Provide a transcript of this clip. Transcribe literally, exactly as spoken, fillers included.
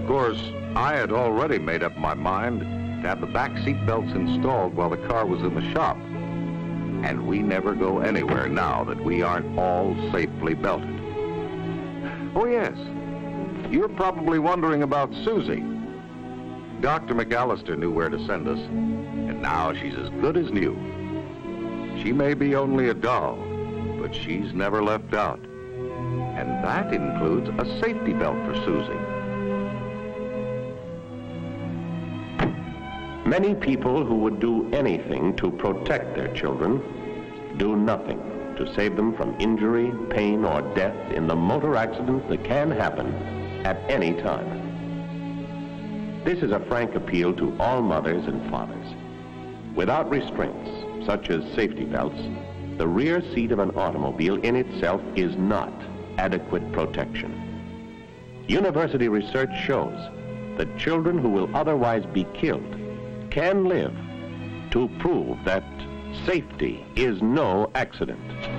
course, I had already made up my mind to have the back seat belts installed while the car was in the shop. And we never go anywhere now that we aren't all safely belted. Oh, yes. You're probably wondering about Susie. Doctor McAllister knew where to send us, and now she's as good as new. She may be only a doll, but she's never left out. And that includes a safety belt for Susie. Many people who would do anything to protect their children do nothing to save them from injury, pain, or death in the motor accidents that can happen at any time. This is a frank appeal to all mothers and fathers. Without restraints, such as safety belts, the rear seat of an automobile in itself is not adequate protection. University research shows that children who will otherwise be killed can live to prove that safety is no accident.